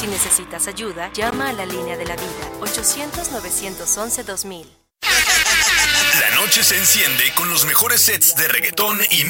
Si necesitas ayuda, llama a la línea de la vida, 800-911-2000. La noche se enciende con los mejores sets de reggaetón y